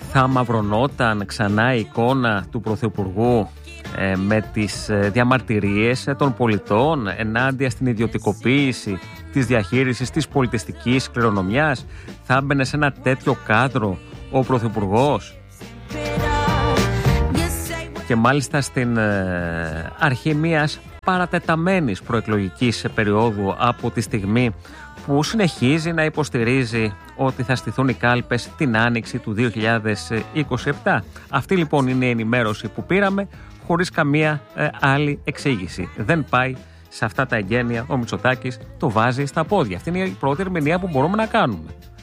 θα μαυρωνόταν ξανά η εικόνα του Πρωθυπουργού με τις διαμαρτυρίες των πολιτών ενάντια στην ιδιωτικοποίηση της διαχείρισης της πολιτιστικής κληρονομιάς? Θα έμπαινε σε ένα τέτοιο κάδρο ο Πρωθυπουργός? Και μάλιστα στην αρχή μιας παρατεταμένης προεκλογικής περίοδου, από τη στιγμή που συνεχίζει να υποστηρίζει ότι θα στηθούν οι κάλπες την άνοιξη του 2027. Αυτή λοιπόν είναι η ενημέρωση που πήραμε, χωρίς καμία άλλη εξήγηση. Δεν πάει σε αυτά τα εγγένεια, ο Μητσοτάκης το βάζει στα πόδια. Αυτή είναι η πρώτη ερμηνεία που μπορούμε να κάνουμε.